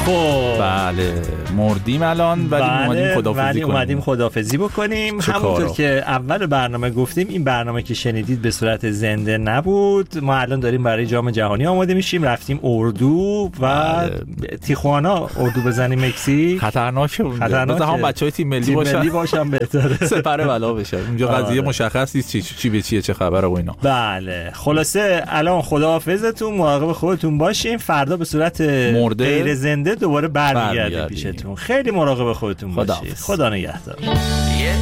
خب بله مردیم الان ولی اومدیم خداحافظی بکنیم. همونطور که اول برنامه گفتیم این برنامه که شنیدید به صورت زنده نبود. ما الان داریم برای جام جهانی آماده میشیم، رفتیم اردو و تیخوانا اردو بزنیم مکزیک. خطرناکه مثلا هم بچهای تیم ملی باشن بهتره سپر بلا بشه. اونجا قضیه مشخص نیست چی به چیه، چه خبره و اینا. بله خلاصه الان خداحافظتون، مراقب خودتون باشین. فردا به صورت غیر زنده دوباره برمیگردیم پیشتون. خیلی مراقب خودتون باشید. خدا نگهدار.